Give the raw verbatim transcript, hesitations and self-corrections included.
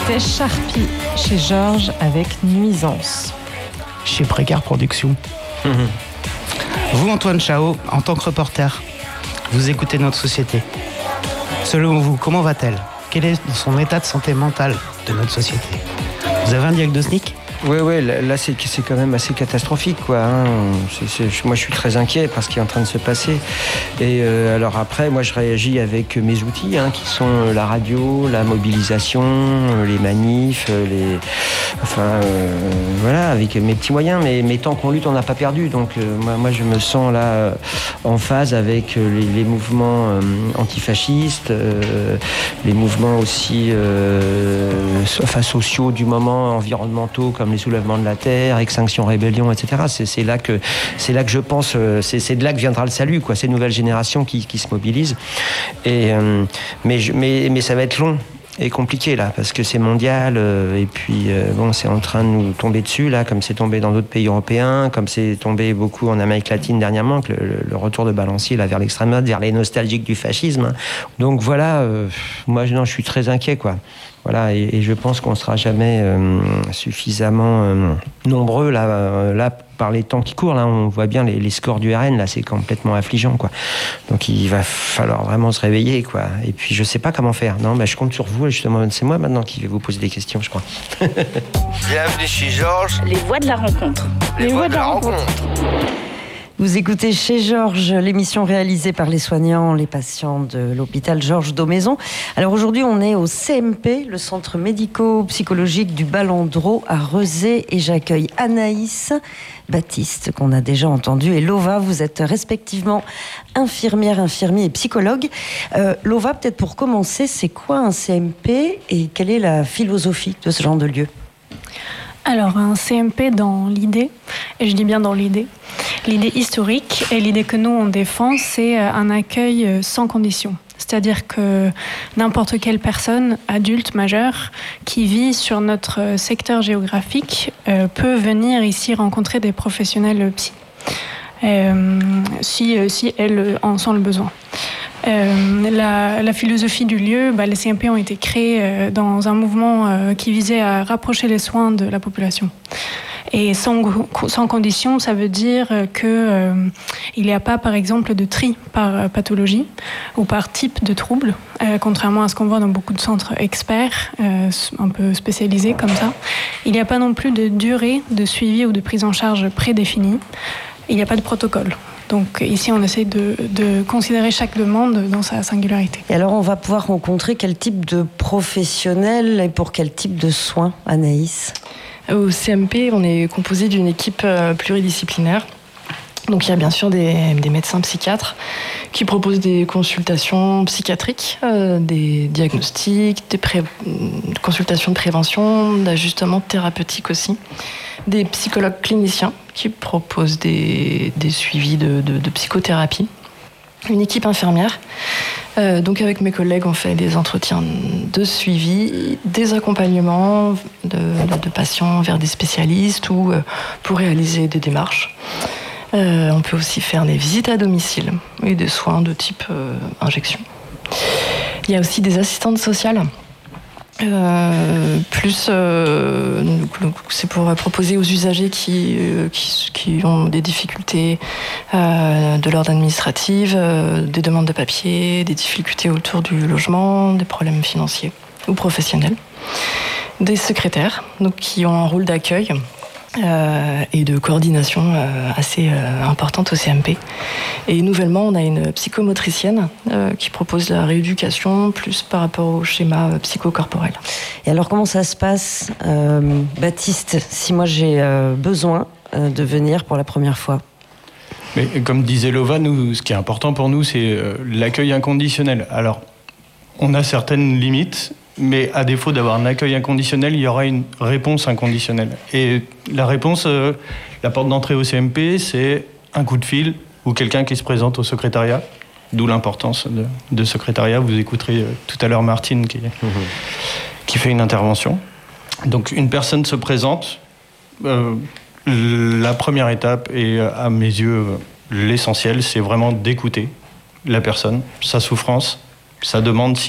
C'était Sharpie chez Georges avec Nuisance. Chez Précaire Productions. Mmh. Vous, Antoine Chao, en tant que reporter, vous écoutez notre société. Selon vous, comment va-t-elle ? Quel est son état de santé mentale de notre société ? Vous avez un diagnostic ? Oui, oui, là c'est, c'est quand même assez catastrophique, quoi. Hein. C'est, c'est, moi je suis très inquiet par ce qui est en train de se passer. Et euh, alors après, moi je réagis avec mes outils, hein, qui sont la radio, la mobilisation, les manifs, les... Enfin, euh, voilà, avec mes petits moyens. Mais, mais tant qu'on lutte, on n'a pas perdu. Donc euh, moi, moi je me sens là euh, en phase avec les, les mouvements euh, antifascistes, euh, les mouvements aussi euh, enfin, sociaux du moment, environnementaux, comme les soulèvements de la terre, Extinction Rébellion, et cetera. C'est, c'est là que c'est là que je pense, c'est, c'est de là que viendra le salut, quoi. Ces nouvelles générations qui, qui se mobilisent. Et euh, mais, je, mais mais ça va être long et compliqué là, parce que c'est mondial. Euh, et puis euh, bon, c'est en train de nous tomber dessus là, comme c'est tombé dans d'autres pays européens, comme c'est tombé beaucoup en Amérique latine dernièrement, que le, le retour de balancier là vers l'extrême droite, vers les nostalgiques du fascisme. Donc voilà, euh, moi non, je suis très inquiet, quoi. Voilà, et, et je pense qu'on ne sera jamais euh, suffisamment euh, nombreux là, euh, là, par les temps qui courent. Là, on voit bien les, les scores du R N, là, c'est complètement affligeant, quoi. Donc il va falloir vraiment se réveiller, quoi. Et puis je ne sais pas comment faire. Non, bah, je compte sur vous, justement. C'est moi maintenant qui vais vous poser des questions, je crois. Bienvenue chez Georges. Les voix de la rencontre. Les, les voix, voix de la, la rencontre. rencontre. Vous écoutez Chez Georges, l'émission réalisée par les soignants, les patients de l'hôpital Georges Daumaison. Alors aujourd'hui, on est au C M P, le centre médico-psychologique du Balandreau à Rezé, et j'accueille Anaïs, Baptiste, qu'on a déjà entendu, et Lova. Vous êtes respectivement infirmière, infirmier et psychologue. Euh, Lova, peut-être pour commencer, c'est quoi un C M P et quelle est la philosophie de ce genre de lieu ? Alors, un C M P dans l'idée, et je dis bien dans l'idée, l'idée historique et l'idée que nous on défend, c'est un accueil sans condition. C'est-à-dire que n'importe quelle personne, adulte, majeure, qui vit sur notre secteur géographique euh, peut venir ici rencontrer des professionnels psy, euh, si, si elle en sent le besoin. Euh, la, la philosophie du lieu, bah, les C M P ont été créés euh, dans un mouvement euh, qui visait à rapprocher les soins de la population. Et sans, sans condition, ça veut dire qu'il euh, n'y a pas, par exemple, de tri par euh, pathologie ou par type de trouble, euh, contrairement à ce qu'on voit dans beaucoup de centres experts, euh, un peu spécialisés comme ça. Il n'y a pas non plus de durée de suivi ou de prise en charge prédéfinie. Il n'y a pas de protocole. Donc ici, on essaie de, de considérer chaque demande dans sa singularité. Et alors, on va pouvoir rencontrer quel type de professionnel et pour quel type de soins, Anaïs ? Au C M P, on est composé d'une équipe pluridisciplinaire. Donc il y a bien sûr des, des médecins psychiatres qui proposent des consultations psychiatriques, euh, des diagnostics, des pré- consultations de prévention, d'ajustement thérapeutique aussi. Des psychologues cliniciens qui proposent des, des suivis de, de, de psychothérapie. Une équipe infirmière. Euh, donc avec mes collègues, on fait des entretiens de suivi, des accompagnements de, de, de patients vers des spécialistes ou euh, pour réaliser des démarches. Euh, on peut aussi faire des visites à domicile et des soins de type euh, injection. Il y a aussi des assistantes sociales. Euh, plus euh, c'est pour proposer aux usagers qui, euh, qui, qui ont des difficultés euh, de l'ordre administratif, euh, des demandes de papier, des difficultés autour du logement, des problèmes financiers ou professionnels. Des secrétaires donc, qui ont un rôle d'accueil Euh, et de coordination euh, assez euh, importante au C M P. Et nouvellement, on a une psychomotricienne euh, qui propose la rééducation plus par rapport au schéma euh, psychocorporel. Et alors, comment ça se passe, euh, Baptiste, si moi j'ai euh, besoin euh, de venir pour la première fois ? Mais comme disait Lova, nous, ce qui est important pour nous, c'est euh, l'accueil inconditionnel. Alors, on a certaines limites, mais à défaut d'avoir un accueil inconditionnel, il y aura une réponse inconditionnelle. Et la réponse, euh, la porte d'entrée au C M P, c'est un coup de fil ou quelqu'un qui se présente au secrétariat, d'où l'importance de, de secrétariat. Vous écouterez euh, tout à l'heure Martine qui, mmh. qui fait une intervention. Donc une personne se présente. Euh, la première étape, et à mes yeux l'essentiel, c'est vraiment d'écouter la personne, sa souffrance, sa demande.